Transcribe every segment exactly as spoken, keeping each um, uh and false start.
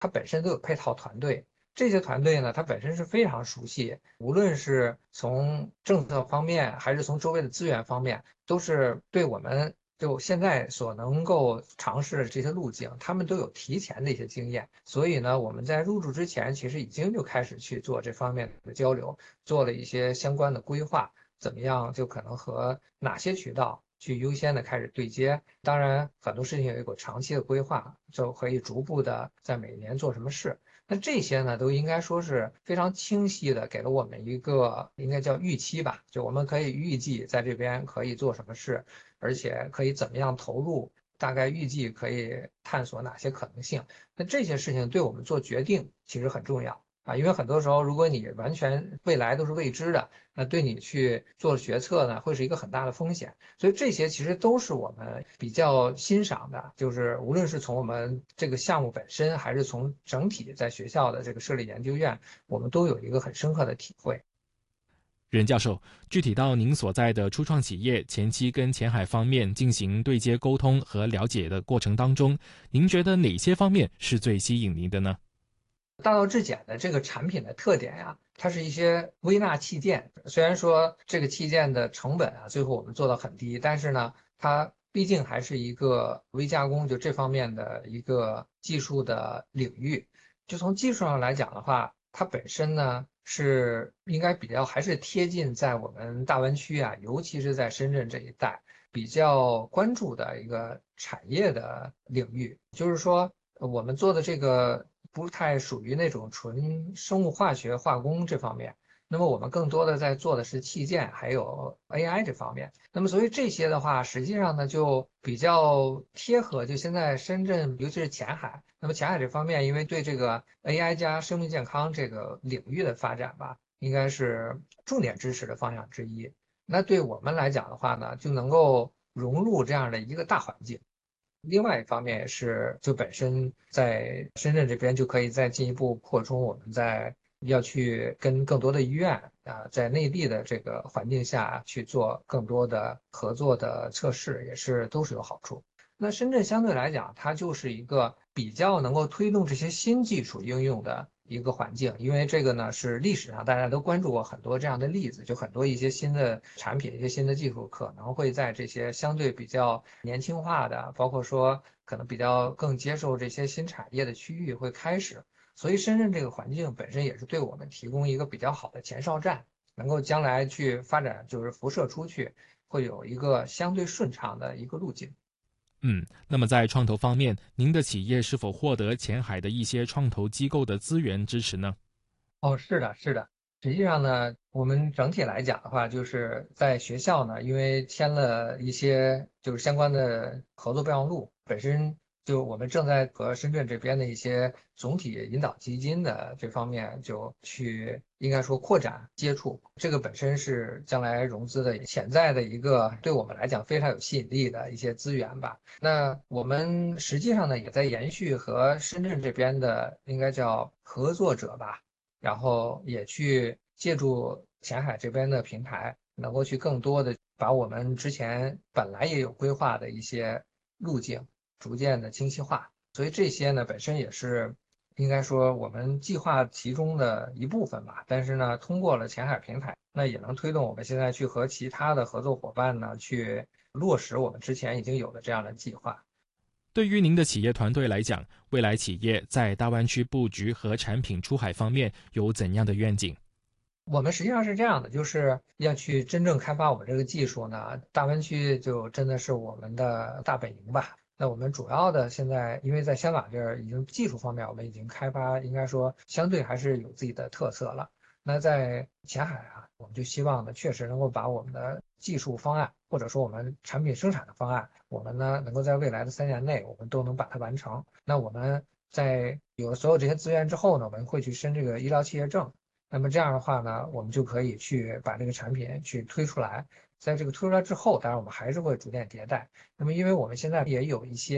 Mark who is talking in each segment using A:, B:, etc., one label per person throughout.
A: 它本身都有配套团队。这些团队呢，它本身是非常熟悉，无论是从政策方面，还是从周围的资源方面，都是对我们就现在所能够尝试的这些路径，他们都有提前的一些经验。所以呢，我们在入驻之前，其实已经就开始去做这方面的交流，做了一些相关的规划，怎么样就可能和哪些渠道去优先的开始对接。当然，很多事情有一个长期的规划，就可以逐步的在每年做什么事。那这些呢，都应该说是非常清晰的给了我们一个应该叫预期吧，就我们可以预计在这边可以做什么事，而且可以怎么样投入，大概预计可以探索哪些可能性。那这些事情对我们做决定其实很重要啊，因为很多时候如果你完全未来都是未知的，那对你去做决策呢，会是一个很大的风险。所以这些其实都是我们比较欣赏的，就是无论是从我们这个项目本身，还是从整体在学校的这个设立研究院，我们都有一个很深刻的体会。
B: 任教授，具体到您所在的初创企业前期跟前海方面进行对接沟通和了解的过程当中，您觉得哪些方面是最吸引您的呢？
A: 大道至简的这个产品的特点呀，它是一些微纳器件。虽然说这个器件的成本啊，最后我们做到很低，但是呢，它毕竟还是一个微加工，就这方面的一个技术的领域。就从技术上来讲的话，它本身呢是应该比较还是贴近在我们大湾区啊，尤其是在深圳这一带比较关注的一个产业的领域。就是说，呃我们做的这个不太属于那种纯生物化学化工这方面，那么我们更多的在做的是器件还有 A I 这方面。那么所以这些的话，实际上呢就比较贴合就现在深圳，尤其是前海。那么前海这方面，因为对这个 A I 加生命健康这个领域的发展吧，应该是重点支持的方向之一。那对我们来讲的话呢，就能够融入这样的一个大环境。另外一方面也是，就本身在深圳这边就可以再进一步扩充我们在要去跟更多的医院啊，在内地的这个环境下去做更多的合作的测试，也是都是有好处。那深圳相对来讲，它就是一个比较能够推动这些新技术应用的一个环境，因为这个呢是历史上大家都关注过很多这样的例子，就很多一些新的产品、一些新的技术可能会在这些相对比较年轻化的，包括说可能比较更接受这些新产业的区域会开始，所以深圳这个环境本身也是对我们提供一个比较好的前哨站，能够将来去发展，就是辐射出去，会有一个相对顺畅的一个路径。
B: 嗯，那么在创投方面，您的企业是否获得前海的一些创投机构的资源支持呢？
A: 哦，是的，是的。实际上呢，我们整体来讲的话，就是在学校呢，因为签了一些就是相关的合作备忘录，本身就我们正在和深圳这边的一些总体引导基金的这方面就去应该说扩展接触，这个本身是将来融资的潜在的一个对我们来讲非常有吸引力的一些资源吧。那我们实际上呢，也在延续和深圳这边的应该叫合作者吧。然后也去借助前海这边的平台，能够去更多的把我们之前本来也有规划的一些路径逐渐的清晰化。所以这些呢，本身也是应该说我们计划其中的一部分吧。但是呢，通过了前海平台，那也能推动我们现在去和其他的合作伙伴呢，去落实我们之前已经有的这样的计划。
B: 对于您的企业团队来讲，未来企业在大湾区布局和产品出海方面有怎样的愿景？
A: 我们实际上是这样的，就是要去真正开发我们这个技术呢，大湾区就真的是我们的大本营吧。那我们主要的现在，因为在香港这儿已经技术方面我们已经开发，应该说相对还是有自己的特色了。那在前海啊，我们就希望呢，确实能够把我们的技术方案，或者说我们产品生产的方案，我们呢能够在未来的三年内，我们都能把它完成。那我们在有了所有这些资源之后呢，我们会去申这个医疗企业证。那么这样的话呢，我们就可以去把这个产品去推出来。在这个推出来之后，当然我们还是会逐渐迭代。那么因为我们现在也有一些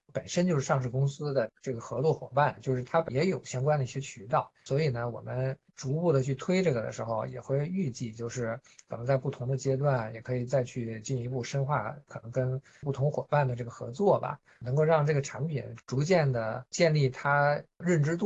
A: 本身就是上市公司的这个合作伙伴，就是它也有相关的一些渠道，所以呢，我们逐步的去推这个的时候，也会预计就是可能在不同的阶段，也可以再去进一步深化，可能跟不同伙伴的这个合作吧，能够让这个产品逐渐的建立它认知度。